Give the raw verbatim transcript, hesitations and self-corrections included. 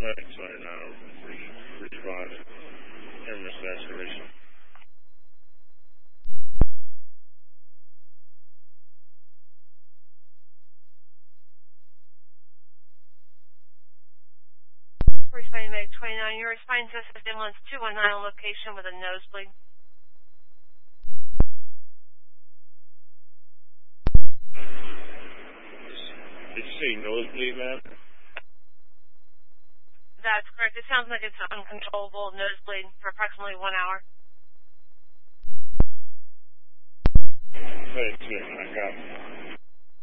Right, sorry, now respond. Image saturation. Responding Meg twenty-nine, you're responding to S ambulance two one nine on location with a nosebleed. Did you say nosebleed, ma'am? That's correct. It sounds like it's uncontrollable nosebleed for approximately one hour. Right, I got it.